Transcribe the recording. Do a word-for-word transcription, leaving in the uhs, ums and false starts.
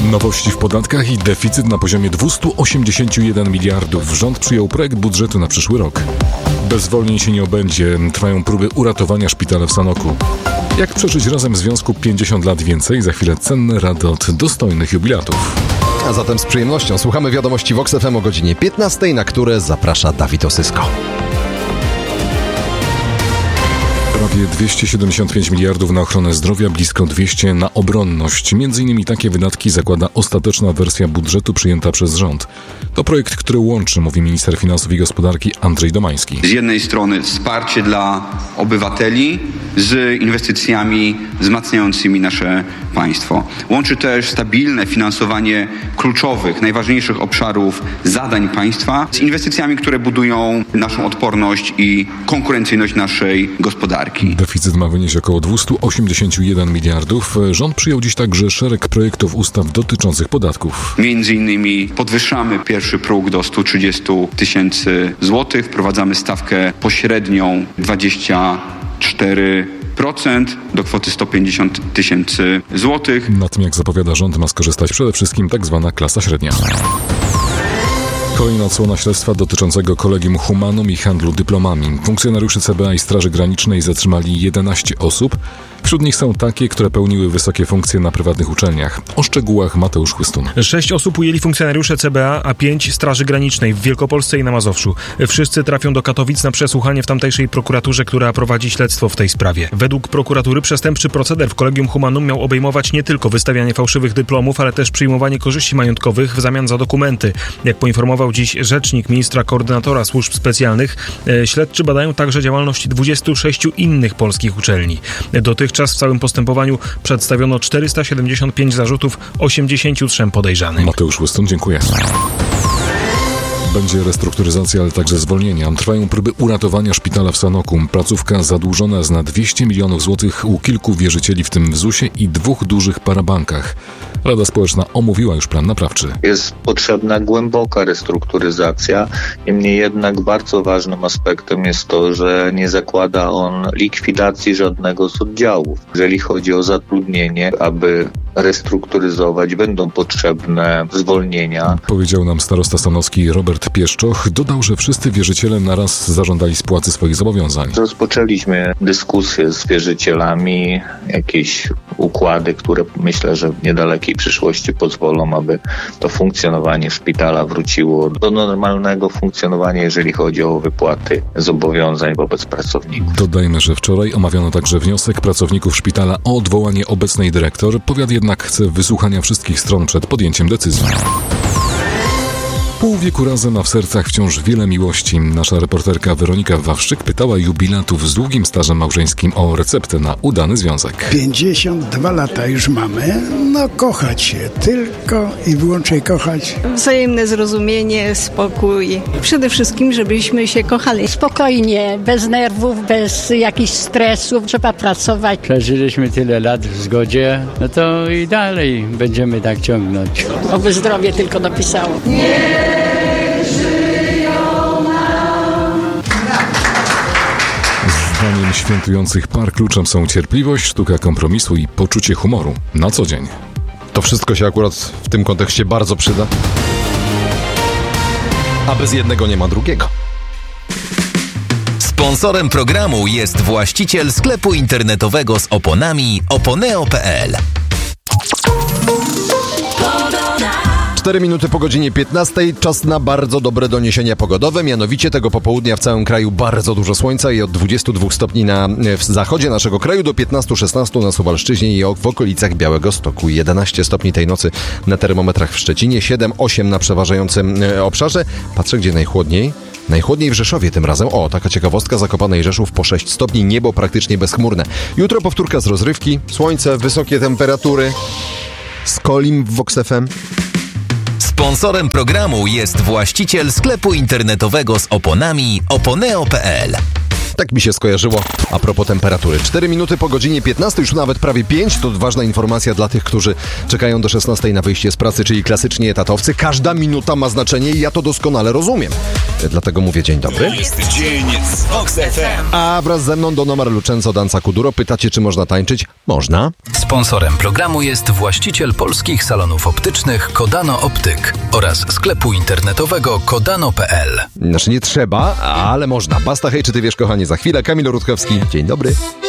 Nowości w podatkach i deficyt na poziomie dwieście osiemdziesiąt jeden miliardów. Rząd przyjął projekt budżetu na przyszły rok. Bez zwolnień się nie obędzie. Trwają próby uratowania szpitala w Sanoku. Jak przeżyć razem w związku pięćdziesiąt lat więcej? Za chwilę cenne rady od dostojnych jubilatów. A zatem z przyjemnością słuchamy wiadomości Vox F M o godzinie piętnastej, na które zaprasza Dawid Osysko. Prawie dwieście siedemdziesiąt pięć miliardów na ochronę zdrowia, blisko dwieście na obronność. Między innymi takie wydatki zakłada ostateczna wersja budżetu przyjęta przez rząd. To projekt, który łączy, mówi minister finansów i gospodarki Andrzej Domański. Z jednej strony wsparcie dla obywateli z inwestycjami wzmacniającymi nasze państwo. Łączy też stabilne finansowanie kluczowych, najważniejszych obszarów zadań państwa z inwestycjami, które budują naszą odporność i konkurencyjność naszej gospodarki. Deficyt ma wynieść około dwieście osiemdziesiąt jeden miliardów. Rząd przyjął dziś także szereg projektów ustaw dotyczących podatków. Między innymi podwyższamy pierwszy próg do stu trzydziestu tysięcy złotych. Wprowadzamy stawkę pośrednią dwadzieścia cztery procent do kwoty sto pięćdziesiąt tysięcy złotych. Na tym, jak zapowiada rząd, ma skorzystać przede wszystkim tak zwana klasa średnia. Kolejna odsłona śledztwa dotyczącego Collegium Humanum i handlu dyplomami. Funkcjonariusze C B A i Straży Granicznej zatrzymali jedenaście osób. Wśród nich są takie, które pełniły wysokie funkcje na prywatnych uczelniach. O szczegółach Mateusz Chłystun. Sześć osób ujęli funkcjonariusze C B A, a pięć Straży Granicznej w Wielkopolsce i na Mazowszu. Wszyscy trafią do Katowic na przesłuchanie w tamtejszej prokuraturze, która prowadzi śledztwo w tej sprawie. Według prokuratury przestępczy proceder w Collegium Humanum miał obejmować nie tylko wystawianie fałszywych dyplomów, ale też przyjmowanie korzyści majątkowych w zamian za dokumenty. Jak poinformował dziś rzecznik ministra koordynatora służb specjalnych, śledczy badają także działalność dwudziestu sześciu innych polskich uczelni. Dotychczas w całym postępowaniu przedstawiono czterysta siedemdziesiąt pięć zarzutów osiemdziesięciu trzem podejrzanym. Mateusz Chłystun, dziękuję. Będzie restrukturyzacja, ale także zwolnienia. Trwają próby uratowania szpitala w Sanoku. Placówka zadłużona jest na dwieście milionów złotych u kilku wierzycieli, w tym w zusie i dwóch dużych parabankach. Rada Społeczna omówiła już plan naprawczy. Jest potrzebna głęboka restrukturyzacja. Niemniej jednak bardzo ważnym aspektem jest to, że nie zakłada on likwidacji żadnego z oddziałów. Jeżeli chodzi o zatrudnienie, aby restrukturyzować, będą potrzebne zwolnienia. Powiedział nam starosta sanocki Robert Pieszczoch. Dodał, że wszyscy wierzyciele naraz zażądali spłaty swoich zobowiązań. Rozpoczęliśmy dyskusję z wierzycielami, jakieś układy, które myślę, że w niedalekiej przyszłości pozwolą, aby to funkcjonowanie szpitala wróciło do normalnego funkcjonowania, jeżeli chodzi o wypłaty zobowiązań wobec pracowników. Dodajmy, że wczoraj omawiano także wniosek pracowników szpitala o odwołanie obecnej dyrektor. Powiat jednak chce wysłuchania wszystkich stron przed podjęciem decyzji. Pół wieku razem, a w sercach wciąż wiele miłości. Nasza reporterka Weronika Wawrzyk pytała jubilatów z długim stażem małżeńskim o receptę na udany związek. pięćdziesiąt dwa lata już mamy. No kochać się, tylko i wyłącznie kochać. Wzajemne zrozumienie, spokój. Przede wszystkim, żebyśmy się kochali. Spokojnie, bez nerwów, bez jakichś stresów. Trzeba pracować. Przeżyliśmy tyle lat w zgodzie, no to i dalej będziemy tak ciągnąć. Oby zdrowie tylko dopisało. Nie! Zdaniem świętujących par kluczem są cierpliwość, sztuka kompromisu i poczucie humoru na co dzień. To wszystko się akurat w tym kontekście bardzo przyda. A bez jednego nie ma drugiego. Sponsorem programu jest właściciel sklepu internetowego z oponami oponeo kropka pe el. cztery minuty po godzinie piętnastej, czas na bardzo dobre doniesienia pogodowe, mianowicie tego popołudnia w całym kraju bardzo dużo słońca i od dwudziestu dwóch stopni na w zachodzie naszego kraju do piętnastu szesnastu na Suwalszczyźnie i w okolicach Białegostoku, jedenaście stopni tej nocy na termometrach w Szczecinie, siedem osiem na przeważającym obszarze. Patrzę, gdzie najchłodniej. Najchłodniej w Rzeszowie tym razem. O, taka ciekawostka, Zakopanej Rzeszów po sześć stopni, niebo praktycznie bezchmurne. Jutro powtórka z rozrywki, słońce, wysokie temperatury. Skolim w Vox F M. Sponsorem programu jest właściciel sklepu internetowego z oponami oponeo kropka pe el. Tak mi się skojarzyło a propos temperatury. cztery minuty po godzinie piętnastej, już nawet prawie pięć. To ważna informacja dla tych, którzy czekają do szesnastej na wyjście z pracy, czyli klasycznie etatowcy. Każda minuta ma znaczenie i ja to doskonale rozumiem. Dlatego mówię dzień dobry. Jest dzień z Vox F M. A wraz ze mną Don Omar Lucenzo, Danza Kuduro. Pytacie, czy można tańczyć? Można. Sponsorem programu jest właściciel polskich salonów optycznych Kodano Optyk oraz sklepu internetowego kodano kropka p l. Znaczy nie trzeba, ale można. Basta, hej, czy ty wiesz, kochanie, za chwilę. Kamil Rutkowski, dzień dobry.